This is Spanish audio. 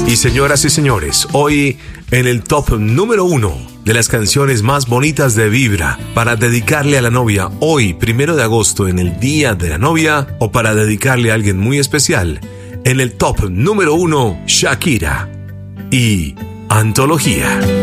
Y señoras y señores, hoy en el top número 1 de las canciones más bonitas de Vibra, para dedicarle a la novia hoy, 1 de agosto, en el Día de la Novia, o para dedicarle a alguien muy especial, en el top número 1, Shakira y Antología.